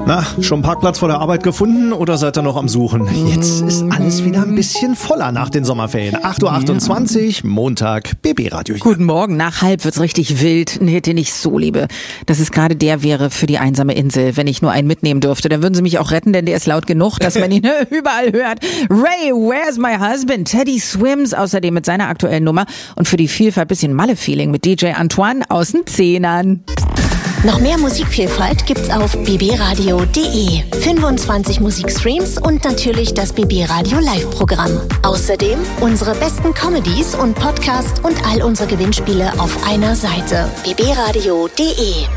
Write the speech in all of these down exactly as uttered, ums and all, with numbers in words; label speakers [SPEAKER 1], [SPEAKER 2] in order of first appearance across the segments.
[SPEAKER 1] Na, schon Parkplatz vor der Arbeit gefunden oder seid ihr noch am Suchen? Jetzt ist alles wieder ein bisschen voller nach den Sommerferien. acht Uhr achtundzwanzig, Montag, B B-Radio.
[SPEAKER 2] Guten Morgen, nach halb wird's richtig wild. Nee, den ich so liebe. Dass es gerade der wäre für die einsame Insel. Wenn ich nur einen mitnehmen dürfte, dann würden sie mich auch retten, denn der ist laut genug, dass man ihn überall hört. Ray, where's my husband? Teddy Swims, außerdem mit seiner aktuellen Nummer. Und für die Vielfalt bisschen Malle-Feeling mit D J Antoine aus den Zehnern.
[SPEAKER 3] Noch mehr Musikvielfalt gibt's auf b b radio punkt d e. fünfundzwanzig Musikstreams und natürlich das B B Radio Live-Programm. Außerdem unsere besten Comedies und Podcasts und all unsere Gewinnspiele auf einer Seite. b b radio punkt d e.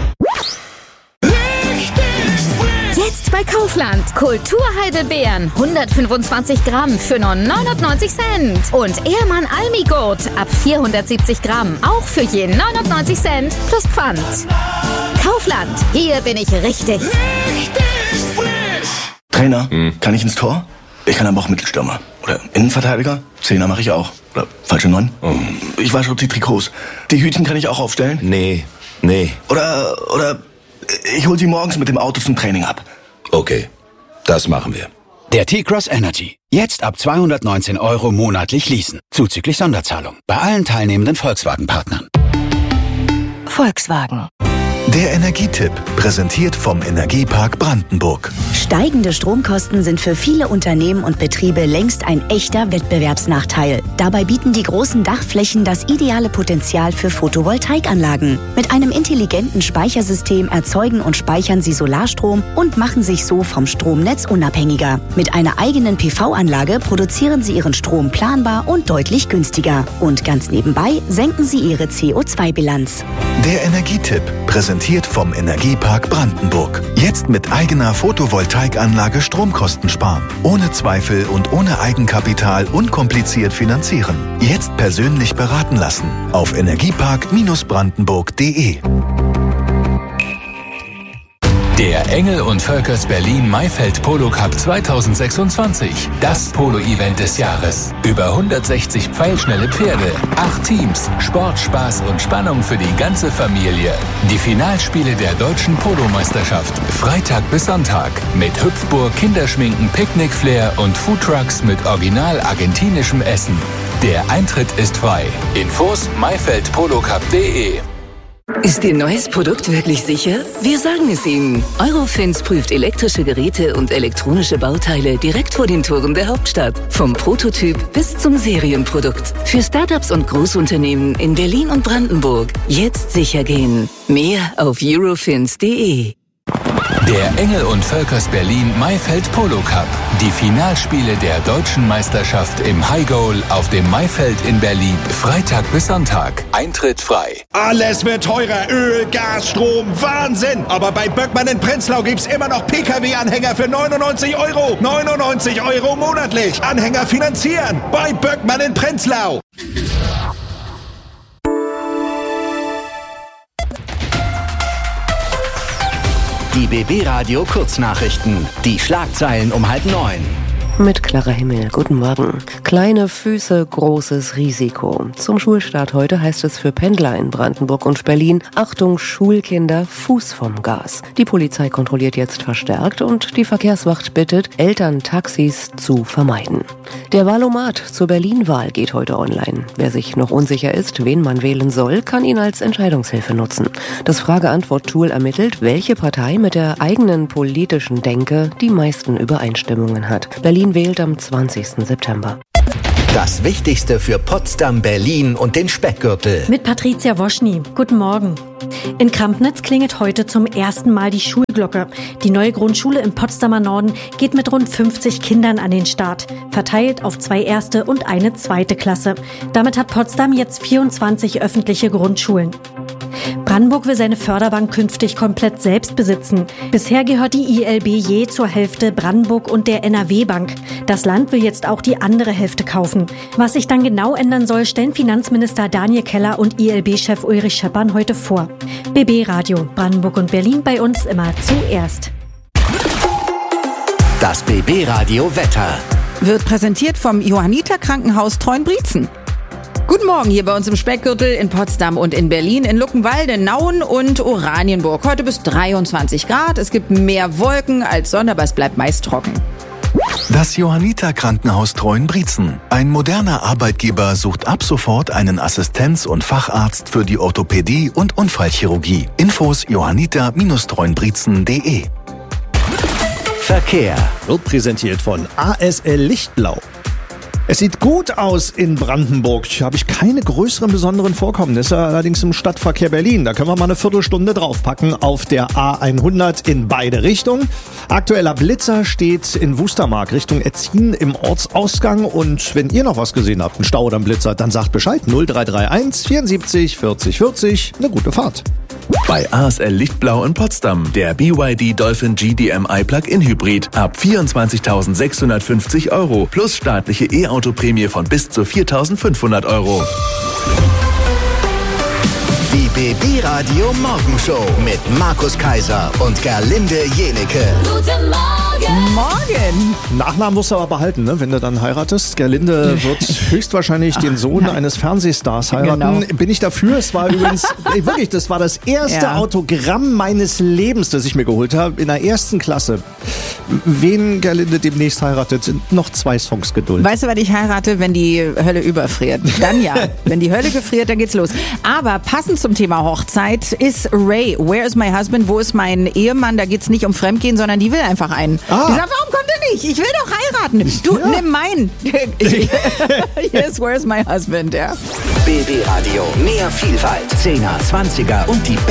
[SPEAKER 4] Jetzt bei Kaufland. Kulturheidelbeeren. hundertfünfundzwanzig Gramm für nur neunundneunzig Cent. Und Ehrmann Almigurt ab vierhundertsiebzig Gramm. Auch für je neunundneunzig Cent plus Pfand. Kaufland. Hier bin ich richtig.
[SPEAKER 5] Richtig frisch. Trainer, hm. kann ich ins Tor? Ich kann aber auch Mittelstürmer. Oder Innenverteidiger. Zehner mache ich auch. Oder falsche Neun. Oh. Ich wasche die Trikots. Die Hütchen kann ich auch aufstellen?
[SPEAKER 6] Nee, nee.
[SPEAKER 5] Oder, oder... Ich hol sie morgens mit dem Auto zum Training ab.
[SPEAKER 6] Okay, das machen wir.
[SPEAKER 7] Der T-Cross Energy. Jetzt ab zweihundertneunzehn Euro monatlich leasen. Zuzüglich Sonderzahlung. Bei allen teilnehmenden Volkswagen-Partnern.
[SPEAKER 3] Volkswagen.
[SPEAKER 8] Der Energietipp, präsentiert vom Energiepark Brandenburg.
[SPEAKER 9] Steigende Stromkosten sind für viele Unternehmen und Betriebe längst ein echter Wettbewerbsnachteil. Dabei bieten die großen Dachflächen das ideale Potenzial für Photovoltaikanlagen. Mit einem intelligenten Speichersystem erzeugen und speichern sie Solarstrom und machen sich so vom Stromnetz unabhängiger. Mit einer eigenen P V-Anlage produzieren sie ihren Strom planbar und deutlich günstiger. Und ganz nebenbei senken sie ihre C O zwei Bilanz.
[SPEAKER 8] Der Energietipp, präsentiert vom Energiepark Brandenburg. Jetzt mit eigener Photovoltaikanlage Stromkosten sparen. Ohne Zweifel und ohne Eigenkapital unkompliziert finanzieren. Jetzt persönlich beraten lassen. Auf energiepark Brandenburg punkt d e.
[SPEAKER 10] Der Engel und Völkers Berlin Maifeld Polo Cup zweitausendsechsundzwanzig. Das Polo-Event des Jahres. Über hundertsechzig pfeilschnelle Pferde, acht Teams, Sport, Spaß und Spannung für die ganze Familie. Die Finalspiele der deutschen Polo-Meisterschaft. Freitag bis Sonntag. Mit Hüpfburg, Kinderschminken, Picknickflair und Foodtrucks mit original argentinischem Essen. Der Eintritt ist frei. Infos maifeld polo cup punkt d e.
[SPEAKER 11] Ist Ihr neues Produkt wirklich sicher? Wir sagen es Ihnen. Eurofins prüft elektrische Geräte und elektronische Bauteile direkt vor den Toren der Hauptstadt. Vom Prototyp bis zum Serienprodukt. Für Startups und Großunternehmen in Berlin und Brandenburg. Jetzt sicher gehen. Mehr auf eurofins punkt d e.
[SPEAKER 10] Der Engel und Völkers Berlin Maifeld Polo Cup. Die Finalspiele der deutschen Meisterschaft im High Goal auf dem Maifeld in Berlin. Freitag bis Sonntag. Eintritt frei.
[SPEAKER 12] Alles wird teurer. Öl, Gas, Strom. Wahnsinn. Aber bei Böckmann in Prenzlau gibt's immer noch P K W-Anhänger für neunundneunzig Euro. neunundneunzig Euro monatlich. Anhänger finanzieren. Bei Böckmann in Prenzlau.
[SPEAKER 7] Die B B-Radio Kurznachrichten. Die Schlagzeilen um halb neun.
[SPEAKER 13] Mit Clara Himmel. Guten Morgen. Kleine Füße, großes Risiko. Zum Schulstart heute heißt es für Pendler in Brandenburg und Berlin: Achtung, Schulkinder, Fuß vom Gas. Die Polizei kontrolliert jetzt verstärkt und die Verkehrswacht bittet, Eltern Taxis zu vermeiden. Der Wahlomat zur Berlin-Wahl geht heute online. Wer sich noch unsicher ist, wen man wählen soll, kann ihn als Entscheidungshilfe nutzen. Das Frage-Antwort-Tool ermittelt, welche Partei mit der eigenen politischen Denke die meisten Übereinstimmungen hat. Berlin wählt am zwanzigsten September.
[SPEAKER 14] Das Wichtigste für Potsdam, Berlin und den Speckgürtel.
[SPEAKER 15] Mit Patricia Woschny. Guten Morgen. In Krampnitz klingelt heute zum ersten Mal die Schulglocke. Die neue Grundschule im Potsdamer Norden geht mit rund fünfzig Kindern an den Start, verteilt auf zwei erste und eine zweite Klasse. Damit hat Potsdam jetzt vierundzwanzig öffentliche Grundschulen. Brandenburg will seine Förderbank künftig komplett selbst besitzen. Bisher gehört die I L B je zur Hälfte Brandenburg und der N R W-Bank. Das Land will jetzt auch die andere Hälfte kaufen. Was sich dann genau ändern soll, stellen Finanzminister Daniel Keller und I L B-Chef Ulrich Scheppern heute vor. B B-Radio, Brandenburg und Berlin, bei uns immer zuerst.
[SPEAKER 14] Das B B-Radio Wetter
[SPEAKER 2] wird präsentiert vom Johanniter Krankenhaus Treuenbrietzen. Guten Guten Morgen hier bei uns im Speckgürtel in Potsdam und in Berlin, in Luckenwalde, Nauen und Oranienburg. Heute bis dreiundzwanzig Grad. Es gibt mehr Wolken als Sonne, aber es bleibt meist trocken.
[SPEAKER 8] Das Johanniter Krankenhaus Treuenbrietzen. Ein moderner Arbeitgeber sucht ab sofort einen Assistenz- und Facharzt für die Orthopädie und Unfallchirurgie. Infos johanniter Bindestrich treuenbrietzen punkt de.
[SPEAKER 14] Verkehr
[SPEAKER 1] wird präsentiert von A S L Lichtblau. Es sieht gut aus in Brandenburg. Habe ich keine größeren besonderen Vorkommnisse, allerdings im Stadtverkehr Berlin. Da können wir mal eine Viertelstunde draufpacken auf der A hundert in beide Richtungen. Aktueller Blitzer steht in Wustermark Richtung Etzin im Ortsausgang. Und wenn ihr noch was gesehen habt, einen Stau oder einen Blitzer, dann sagt Bescheid. null drei drei eins vierundsiebzig vierzig vierzig. Eine gute Fahrt.
[SPEAKER 16] Bei A S L Lichtblau in Potsdam der B Y D Dolphin G D M I Plug-in Hybrid ab vierundzwanzigtausendsechshundertfünfzig Euro plus staatliche E-Auto-Prämie von bis zu viertausendfünfhundert Euro.
[SPEAKER 14] Die B B Radio Morgenshow mit Markus Kaiser und Gerlinde Jenecke.
[SPEAKER 2] Guten Morgen! Morgen!
[SPEAKER 1] Nachnamen musst du aber behalten, ne? Wenn du dann heiratest. Gerlinde wird höchstwahrscheinlich den Sohn Ach, eines Fernsehstars heiraten. Genau. Bin ich dafür. Es war übrigens, wirklich, das war das erste ja. Autogramm meines Lebens, das ich mir geholt habe, in der ersten Klasse. Wen Gerlinde demnächst heiratet, sind noch zwei Songs Geduld.
[SPEAKER 2] Weißt du, wann ich heirate? Wenn die Hölle überfriert. Dann ja. Wenn die Hölle gefriert, dann geht's los. Aber passend zum Thema Hochzeit ist Ray. Where is my husband? Wo ist mein Ehemann? Da geht's nicht um Fremdgehen, sondern die will einfach einen. Ah. Die sagt, warum kommt er nicht? Ich will doch heiraten. Du, ja. nimm meinen. Hier ist Where is my husband? Ja.
[SPEAKER 14] B B Radio. Mehr Vielfalt. Zehner, Zwanziger und die